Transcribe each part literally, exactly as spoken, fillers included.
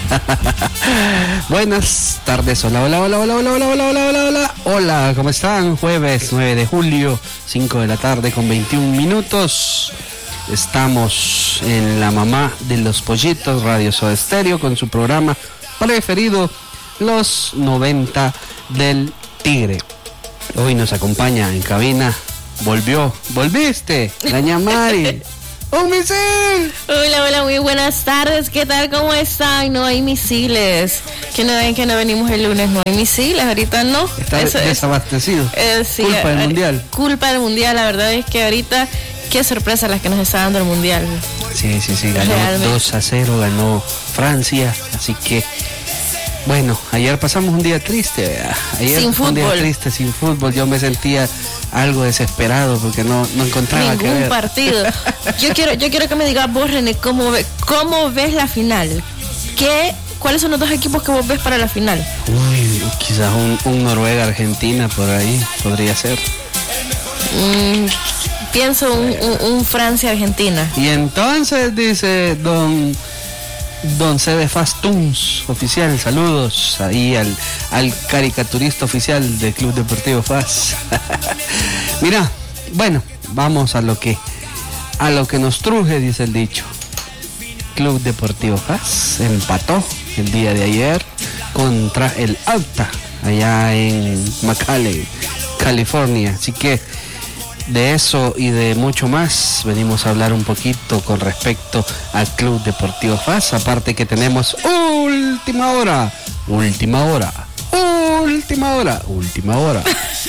Buenas tardes, hola, hola, hola, hola, hola, hola, hola, hola, hola, hola, hola, ¿cómo están? Jueves nueve de julio, cinco de la tarde con veintiún minutos. Estamos en La Mamá de los Pollitos, Radio Soda Stereo, con su programa preferido, Los noventa del Tigre. Hoy nos acompaña en cabina, volvió, volviste, Doña Mari. ¡Un misil! Hola, hola, muy buenas tardes. ¿Qué tal? ¿Cómo están? No hay misiles. Que no ven que no venimos el lunes, no hay misiles. Ahorita no. Está Eso, desabastecido. Eh, sí, culpa del eh, mundial. Culpa del mundial. La verdad es que ahorita, qué sorpresa las que nos está dando el mundial. Sí, sí, sí. Ganó Realmente. dos a cero, ganó Francia. Así que, bueno, ayer pasamos un día triste. ¿verdad? Ayer sin fue un fútbol. día triste, sin fútbol. Yo me sentía algo desesperado porque no, no encontraba ningún que ver. partido. Yo quiero, yo quiero que me digas vos, René, ¿cómo, ve, cómo ves la final? ¿Qué, ¿Cuáles son los dos equipos que vos ves para la final? Uy, quizás un, un Noruega-Argentina por ahí podría ser. Mm, pienso un, un, un Francia-Argentina. Y entonces dice don... Don Cede Fastuns, oficial, saludos ahí al, al caricaturista oficial del Club Deportivo F A S. Mira, bueno, vamos a lo que a lo que nos truje, dice el dicho. Club Deportivo F A S empató el día de ayer contra el Alta, allá en McAllen, California. Así que de eso y de mucho más venimos a hablar un poquito con respecto al Club Deportivo F A S. Aparte que tenemos última hora, última hora, última hora, última hora.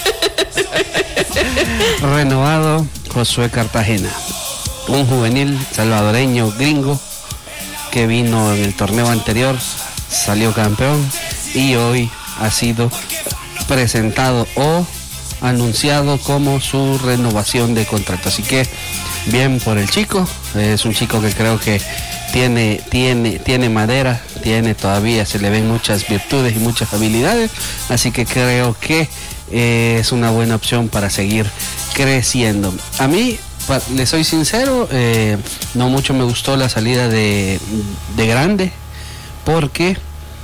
Renovado Josué Cartagena, un juvenil salvadoreño gringo que vino en el torneo anterior, salió campeón y hoy ha sido presentado o anunciado como su renovación de contrato. Así que bien por el chico, es un chico que creo que tiene, tiene, tiene madera, tiene todavía, se le ven muchas virtudes y muchas habilidades, así que creo que eh, es una buena opción para seguir creciendo. A mí, pa, le soy sincero, eh, no mucho me gustó la salida de, de Grande, porque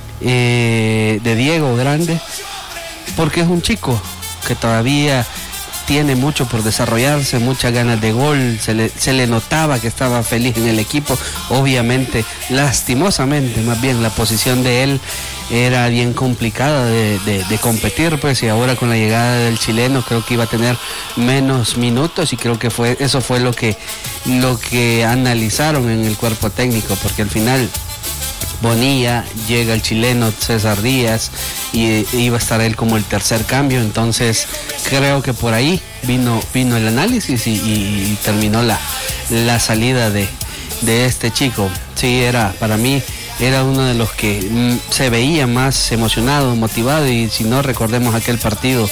eh, de Diego Grande, porque es un chico que todavía tiene mucho por desarrollarse, muchas ganas de gol, se le, se le notaba que estaba feliz en el equipo. Obviamente, lastimosamente, más bien la posición de él era bien complicada de, de, de competir, pues, y ahora con la llegada del chileno creo que iba a tener menos minutos, y creo que fue eso fue lo que, lo que analizaron en el cuerpo técnico, porque al final Bonilla, llega el chileno César Díaz y iba a estar él como el tercer cambio. Entonces creo que por ahí vino vino el análisis y, y, y terminó la, la salida de, de este chico. Sí, era para mí era uno de los que mm, se veía más emocionado, motivado, y si no, recordemos aquel partido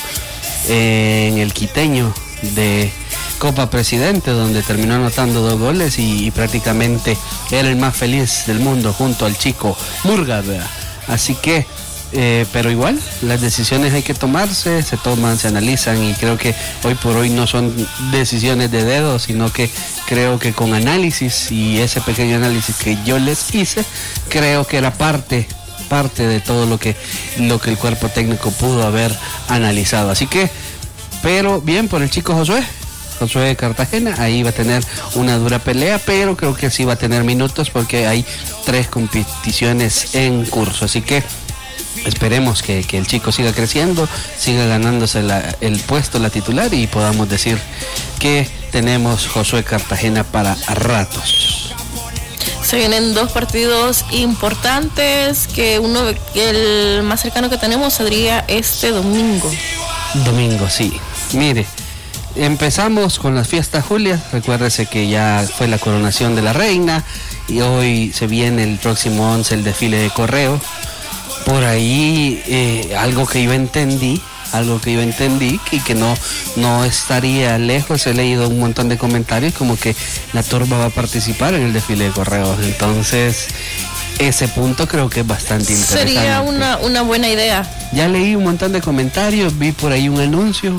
eh, en el Quiteño de Copa Presidente, donde terminó anotando dos goles y, y prácticamente era el más feliz del mundo junto al chico Murga, ¿verdad? Así que, eh, pero igual, las decisiones hay que tomarse, se toman, se analizan, y creo que hoy por hoy no son decisiones de dedo, sino que creo que con análisis, y ese pequeño análisis que yo les hice, creo que era parte parte de todo lo que, lo que el cuerpo técnico pudo haber analizado. Así que, pero bien por el chico Josué. Josué Cartagena, ahí va a tener una dura pelea, pero creo que sí va a tener minutos porque hay tres competiciones en curso. Así que esperemos que, que el chico siga creciendo, siga ganándose la, el puesto, la titular, y podamos decir que tenemos Josué Cartagena para ratos. Se vienen dos partidos importantes, que uno, el más cercano que tenemos, sería este domingo. Domingo, sí. Mire, empezamos con las fiestas Julias. Recuérdese que ya fue la coronación de la reina y hoy se viene el próximo once el desfile de correo. Por ahí eh, algo que yo entendí, algo que yo entendí y que no, no estaría lejos. He leído un montón de comentarios como que la turba va a participar en el desfile de correos. Entonces, ese punto creo que es bastante interesante. Sería una, una buena idea. Ya leí un montón de comentarios, vi por ahí un anuncio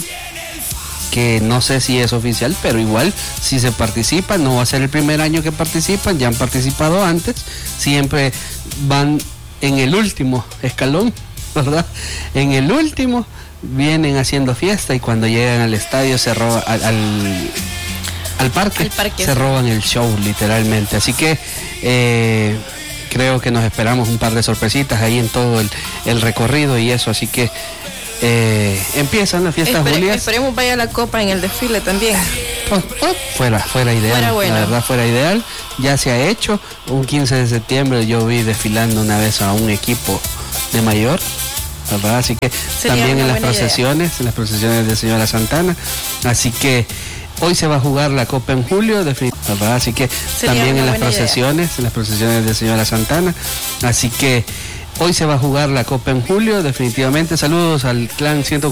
que no sé si es oficial, pero igual si se participa, no va a ser el primer año que participan, ya han participado antes, siempre van en el último escalón, ¿verdad? En el último vienen haciendo fiesta y cuando llegan al estadio se roban al, al, al parque, al parque se sí. roban el show literalmente. Así que eh, creo que nos esperamos un par de sorpresitas ahí en todo el, el recorrido y eso, así que eh, empiezan las fiestas Espere, julias. Esperemos vaya la copa en el desfile también. Oh, oh, fuera, fuera ideal, Fuera bueno. La verdad fuera ideal, ya se ha hecho. Un quince de septiembre yo vi desfilando una vez a un equipo de mayor, ¿verdad? Así que Sería también en las buena procesiones, idea. en las procesiones de Señora Santana, así que hoy se va a jugar la Copa en julio, definitivamente, ¿verdad? Así que Sería también en las buena idea. procesiones, en las procesiones de Señora Santana, así que hoy se va a jugar la Copa en julio, definitivamente. Saludos al clan ciento